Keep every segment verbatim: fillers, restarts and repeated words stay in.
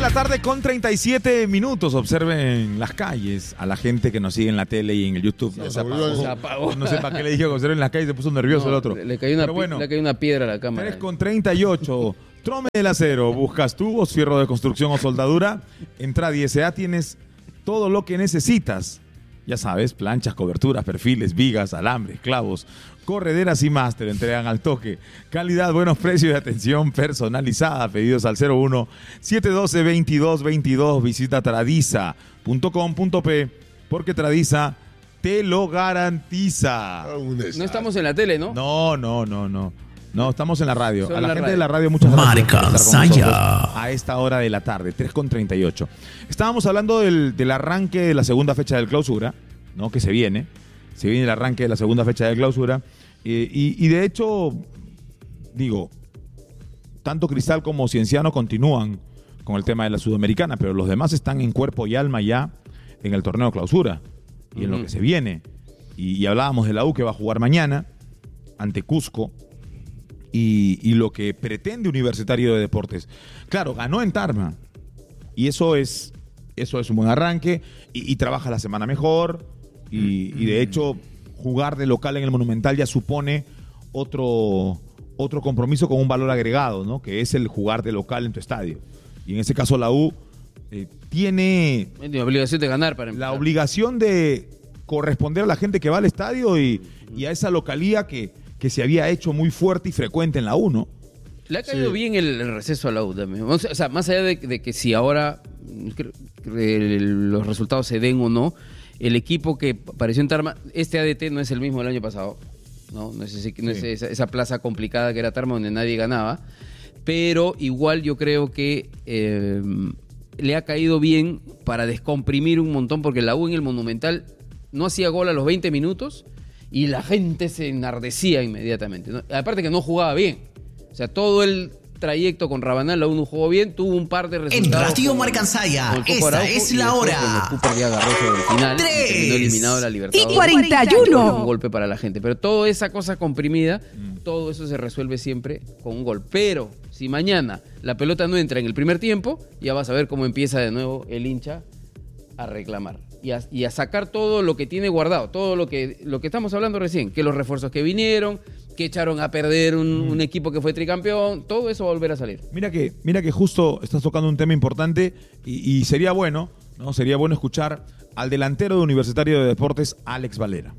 la tarde con treinta y siete minutos. Observen las calles a la gente que nos sigue en la tele y en el YouTube. No, se apagó. se apagó. No sé para qué le dije que observen las calles, se puso nervioso No, el otro. Le cayó una, Pero bueno, le cayó una piedra a la cámara. tres con treinta y ocho. Trome del Acero. ¿Buscas tubos, fierro de construcción o soldadura? Entra a diez A, tienes todo lo que necesitas. Ya sabes, planchas, coberturas, perfiles, vigas, alambres, clavos, correderas y más. Te lo entregan al toque. Calidad, buenos precios y atención personalizada. Pedidos al cero uno, siete uno dos, veintidós veintidós. Visita tradiza punto com punto pe porque Tradiza te lo garantiza. No estamos en la tele, ¿no? No, no, no, no. No, estamos en la radio. Solo a la, la gente radio. de la radio, muchas gracias Marca por estar con Saya. nosotros a esta hora de la tarde, tres con treinta y ocho. Estábamos hablando del, del arranque de la segunda fecha del clausura, ¿no? Que se viene. Se viene el arranque de la segunda fecha de clausura. Eh, y, y de hecho, digo, tanto Cristal como Cienciano continúan con el tema de la Sudamericana, pero los demás están en cuerpo y alma ya en el torneo clausura y en Uh-huh. lo que se viene. Y, y hablábamos de la U que va a jugar mañana ante Cusco. Y, y lo que pretende Universitario de Deportes. Claro, ganó en Tarma. Y eso es, eso es un buen arranque. Y, y trabaja la semana mejor. Y, y de hecho, jugar de local en el Monumental ya supone otro, otro compromiso con un valor agregado, ¿no? Que es el jugar de local en tu estadio. Y en ese caso la U eh, tiene Tiene obligación de ganar para empezar. la obligación de corresponder a la gente que va al estadio y, y a esa localía que, que se había hecho muy fuerte y frecuente en la U, ¿no? Le ha caído Sí. bien el, el receso a la U también. O sea, o sea, más allá de, de que si ahora creo que el- los resultados se den o no, el equipo que apareció en Tarma, este A D T no es el mismo del año pasado, no, no es, ese- no es Sí. esa, esa plaza complicada que era Tarma donde nadie ganaba, pero igual yo creo que eh, le ha caído bien para descomprimir un montón, porque la U en el Monumental no hacía gol a los veinte minutos y la gente se enardecía inmediatamente, ¿no? Aparte que no jugaba bien. O sea, todo el trayecto con Rabanal, la U no jugó bien, tuvo un par de resultados. En Radio con- Marcansaya, con el Coco esta Araujo, es y la después hora. con el Cooper ya agarró sobre el final, y Tres. terminó eliminado de la Libertadores. Y cuarenta y uno. Un golpe para la gente. Pero toda esa cosa comprimida, todo eso se resuelve siempre con un gol. Pero si mañana la pelota no entra en el primer tiempo, ya vas a ver cómo empieza de nuevo el hincha a reclamar y a, y a sacar todo lo que tiene guardado, todo lo que, lo que estamos hablando recién, que los refuerzos que vinieron, que echaron a perder un, un equipo que fue tricampeón, todo eso va a volver a salir. Mira que, mira que justo estás tocando un tema importante y, y sería bueno, ¿no? Sería bueno escuchar al delantero de Universitario de Deportes, Alex Valera.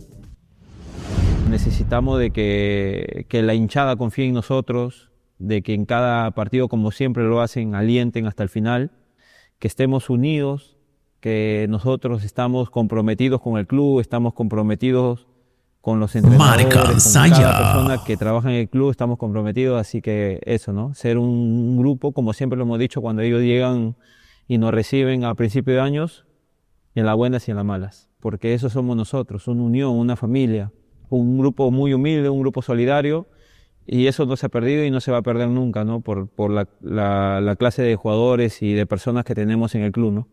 Necesitamos de que, que la hinchada confíe en nosotros, de que en cada partido, como siempre lo hacen, alienten hasta el final, que estemos unidos, que nosotros estamos comprometidos con el club, estamos comprometidos con los entrenadores, Marca con Saya. cada persona que trabaja en el club, estamos comprometidos, así que eso, ¿no? Ser un, un grupo, como siempre lo hemos dicho, cuando ellos llegan y nos reciben a principio de años, en las buenas y en las malas, porque eso somos nosotros, una unión, una familia, un grupo muy humilde, un grupo solidario, y eso no se ha perdido y no se va a perder nunca, ¿no? Por, por la, la, la clase de jugadores y de personas que tenemos en el club, ¿no?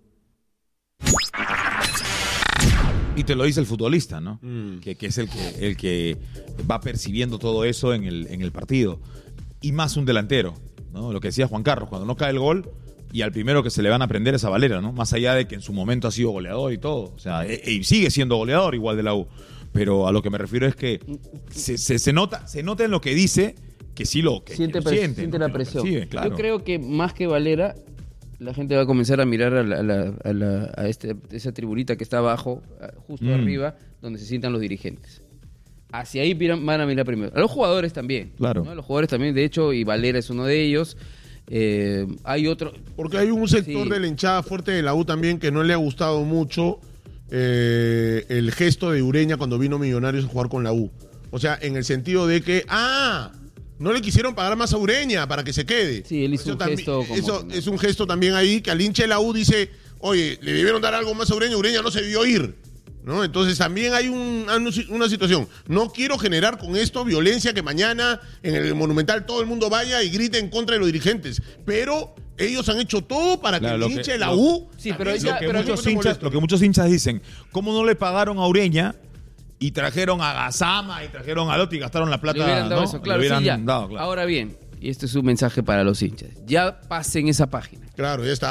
Y te lo dice el futbolista, ¿no? Mm. Que, que es el que, el que va percibiendo todo eso en el, en el partido. Y más un delantero, ¿no? Lo que decía Juan Carlos, cuando no cae el gol y al primero que se le van a aprender es a Valera, ¿no? Más allá de que en su momento ha sido goleador y todo. O sea, e- y sigue siendo goleador igual de la U. Pero a lo que me refiero es que se, se, se nota, se nota en lo que dice que sí lo, que, Siente, que lo pres- siente, siente ¿no? la Que lo presión. percibe, claro. Yo creo que más que Valera, la gente va a comenzar a mirar a, la, a, la, a, la, a este, esa tribunita que está abajo, justo Mm. arriba, donde se sientan los dirigentes. Hacia ahí miran- van a mirar primero. A los jugadores también. Claro. ¿no? A los jugadores también, de hecho, y Valera es uno de ellos. Eh, hay otro... Porque hay un sector Sí. de la hinchada fuerte de la U también que no le ha gustado mucho eh, el gesto de Ureña cuando vino Millonarios a jugar con la U. O sea, en el sentido de que, ah, no le quisieron pagar más a Ureña para que se quede. Sí, él hizo Eso un también- gesto como Eso que no. es un gesto también ahí que al hincha de la U dice, oye, le debieron dar algo más a Ureña, Ureña no se vio ir. ¿No? Entonces también hay un- una situación. No quiero generar con esto violencia que mañana en el Monumental todo el mundo vaya y grite en contra de los dirigentes. Pero ellos han hecho todo para Claro, que lo el que- hincha de la lo- U... Sí, pero también ya- Lo que, pero muchos se hinchas, moleste. lo que muchos hinchas dicen, ¿cómo no le pagaron a Ureña y trajeron a Gazama y trajeron a Lotti y gastaron la plata? Le hubieran dado ¿no? eso, Le claro, hubieran sí, ya. dado, claro. Ahora bien, y este es un mensaje para los hinchas. Ya pasen esa página. Claro, ya está.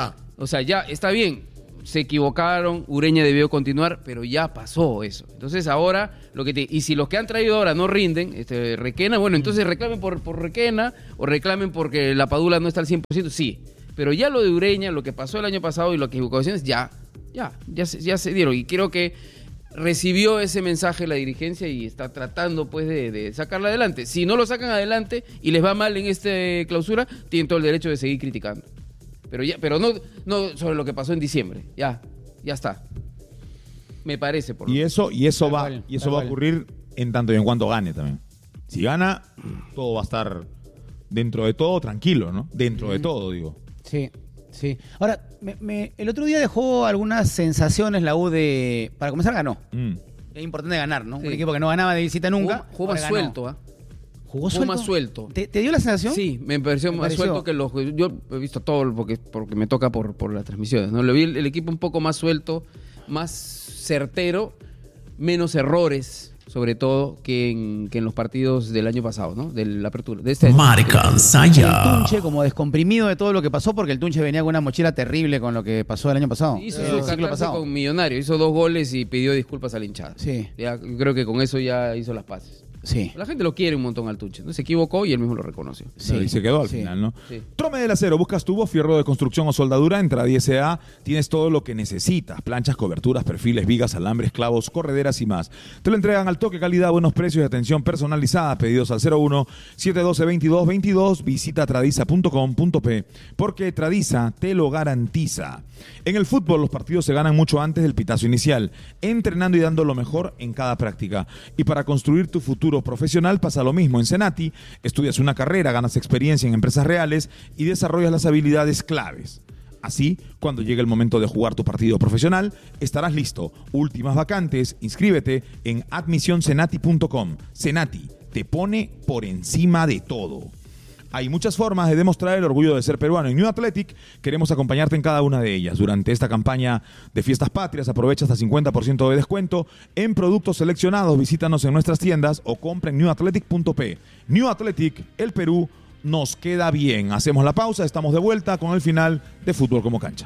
O sea, ya está bien, se equivocaron, Ureña debió continuar, pero ya pasó eso. Entonces ahora, lo que te, y si los que han traído ahora no rinden, este, Requena, bueno, entonces reclamen por, por Requena o reclamen porque la Padula no está al cien por ciento, sí. Pero ya lo de Ureña, lo que pasó el año pasado y lo que equivocaciones, ya, ya, ya, se- ya se dieron. Y creo que recibió ese mensaje la dirigencia y está tratando pues de, de sacarla adelante. Si no lo sacan adelante y les va mal en esta clausura, tienen todo el derecho de seguir criticando. Pero ya, pero no, no sobre lo que pasó en diciembre. Ya, ya está. Me parece por lo Y menos. eso, y eso Tal va, cual, y eso tal va a cual. ocurrir en tanto y en cuanto gane también. Si gana, todo va a estar dentro de todo tranquilo, ¿no? Dentro de todo, digo. Sí, sí. Ahora, me- me- el otro día dejó algunas sensaciones la U de... Para comenzar, ganó. Mm. Es importante ganar, ¿no? Sí. Un equipo que no ganaba de visita nunca. Jugó, jugó más ahora ganó. suelto, ¿ah? ¿Jugó Jugó suelto? más suelto. ¿Te, te dio la sensación? Sí, me pareció Me más pareció. suelto que los... Yo he visto todo porque, porque me toca por, por las transmisiones, ¿no? Le vi el, el equipo un poco más suelto, más certero, menos errores, sobre todo, que en, que en los partidos del año pasado, ¿no? De la apertura. De este Marca El Saya. Tunche como descomprimido de todo lo que pasó, porque el Tunche venía con una mochila terrible con lo que pasó el año pasado. Hizo el su ciclo catarse pasado. con Millonario, hizo dos goles y pidió disculpas a la hinchada. Sí. Ya, creo que con eso ya hizo las paces. Sí. La gente lo quiere un montón al Tunche, ¿no? Se equivocó y él mismo lo reconoció. Sí. Y se quedó al Sí. final, ¿no? Sí. Trome del Acero, buscas tubo, fierro de construcción o soldadura, en Tradi S A tienes todo lo que necesitas, planchas, coberturas, perfiles, vigas, alambres, clavos, correderas y más. Te lo entregan al toque, calidad, buenos precios y atención personalizada. Pedidos al cero uno, siete uno dos, dos dos dos dos, visita tradiza punto com punto pe, porque Tradiza te lo garantiza. En el fútbol los partidos se ganan mucho antes del pitazo inicial, entrenando y dando lo mejor en cada práctica. Y para construir tu futuro profesional pasa lo mismo. En Senati estudias una carrera, ganas experiencia en empresas reales y desarrollas las habilidades claves. Así, cuando llegue el momento de jugar tu partido profesional, estarás listo. Últimas vacantes, inscríbete en admisión senati punto com. Senati te pone por encima de todo. Hay muchas formas de demostrar el orgullo de ser peruano. En New Athletic queremos acompañarte en cada una de ellas. Durante esta campaña de Fiestas Patrias aprovecha hasta cincuenta por ciento de descuento en productos seleccionados. Visítanos en nuestras tiendas o compra en new athletic punto pe. New Athletic, el Perú nos queda bien. Hacemos la pausa, estamos de vuelta con el final de Fútbol como Cancha.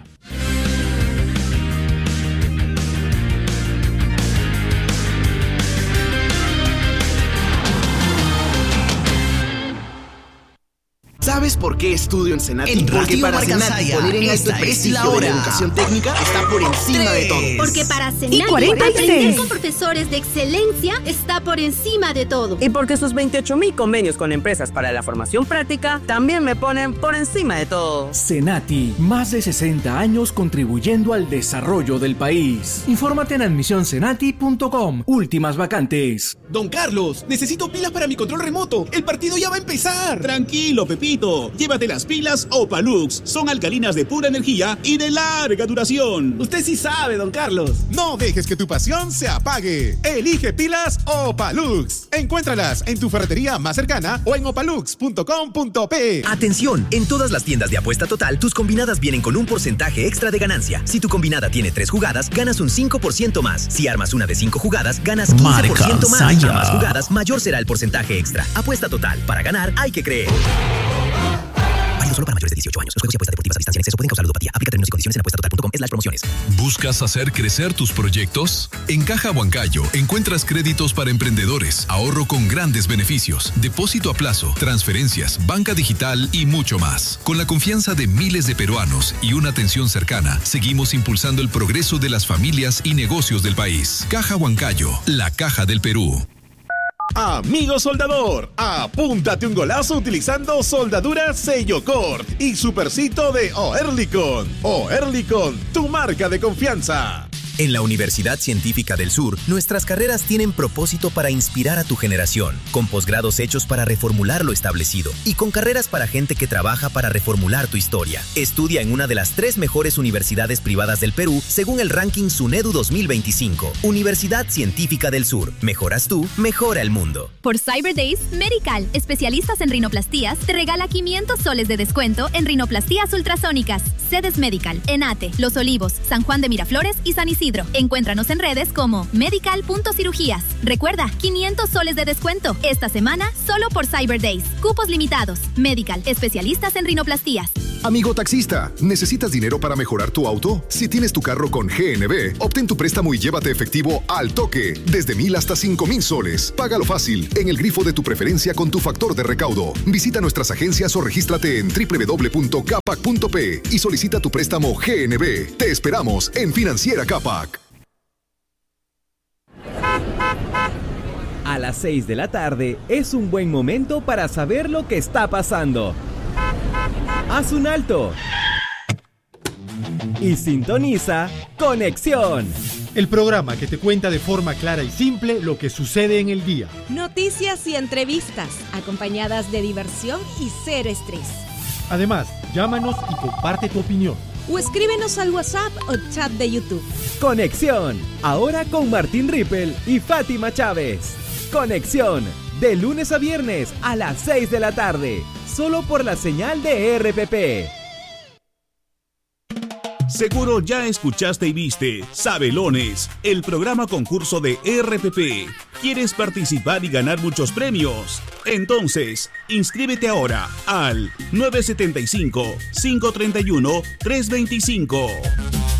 ¿Sabes por qué estudio en Senati? En Porque Radio para Marca Senati Saya, poner en alto esta el es prestigio la de hora. la educación técnica está por encima de todo. Tres. Porque para Senati, cuarenta y seis. aprender con profesores de excelencia está por encima de todo. Y porque sus veintiocho mil convenios con empresas para la formación práctica también me ponen por encima de todo. Senati, más de sesenta años contribuyendo al desarrollo del país. Infórmate en admisión senati punto com. Últimas vacantes. Don Carlos, necesito pilas para mi control remoto. El partido ya va a empezar. Tranquilo, Pepito. Llévate las pilas Opalux. Son alcalinas de pura energía y de larga duración. Usted sí sabe, don Carlos. No dejes que tu pasión se apague. Elige pilas Opalux. Encuéntralas en tu ferretería más cercana o en opalux punto com punto pe. Atención, en todas las tiendas de apuesta total, tus combinadas vienen con un porcentaje extra de ganancia. Si tu combinada tiene tres jugadas, ganas un cinco por ciento más. Si armas una de cinco jugadas, ganas quince por ciento más. Saya. A más jugadas, mayor será el porcentaje extra. Apuesta total. Para ganar, hay que creer. Válido solo para mayores de dieciocho años. Los juegos y apuestas deportivas a distancia en exceso pueden causar ludopatía. Aplica términos y condiciones en apuesta total punto com slash promociones. ¿Buscas hacer crecer tus proyectos? En Caja Huancayo encuentras créditos para emprendedores, ahorro con grandes beneficios, depósito a plazo, transferencias, banca digital y mucho más. Con la confianza de miles de peruanos y una atención cercana, seguimos impulsando el progreso de las familias y negocios del país. Caja Huancayo, la caja del Perú. Amigo soldador, apúntate un golazo utilizando soldadura Sellocort y supercito de Oerlikon. Oerlikon, tu marca de confianza. En la Universidad Científica del Sur, nuestras carreras tienen propósito para inspirar a tu generación, con posgrados hechos para reformular lo establecido y con carreras para gente que trabaja para reformular tu historia. Estudia en una de las tres mejores universidades privadas del Perú, según el ranking SUNEDU dos mil veinticinco. Universidad Científica del Sur. Mejoras tú, mejora el mundo. Por Cyber Days, Medical, especialistas en rinoplastías, te regala quinientos soles de descuento en rinoplastías ultrasónicas. Sedes Medical, Enate, Los Olivos, San Juan de Miraflores y San Isidro. Encuéntranos en redes como medical punto cirugías. Recuerda, quinientos soles de descuento. Esta semana, solo por Cyber Days. Cupos limitados. Medical, especialistas en rinoplastías. Amigo taxista, ¿necesitas dinero para mejorar tu auto? Si tienes tu carro con G N B, obtén tu préstamo y llévate efectivo al toque, desde mil hasta cinco mil soles. Págalo fácil, en el grifo de tu preferencia con tu factor de recaudo. Visita nuestras agencias o regístrate en doble u doble u doble u punto capac punto p y solicita tu préstamo G N B. Te esperamos en Financiera Capac. A las seis de la tarde es un buen momento para saber lo que está pasando. Haz un alto y sintoniza Conexión, el programa que te cuenta de forma clara y simple lo que sucede en el día. Noticias y entrevistas, acompañadas de diversión y cero estrés. Además, llámanos y comparte tu opinión. O escríbenos al WhatsApp o chat de YouTube. Conexión, ahora con Martín Rippel y Fátima Chávez. Conexión, de lunes a viernes a las seis de la tarde, solo por la señal de R P P. Seguro ya escuchaste y viste Sabelones, el programa concurso de R P P. ¿Quieres participar y ganar muchos premios? Entonces, inscríbete ahora al nueve siete cinco, cinco tres uno, tres dos cinco.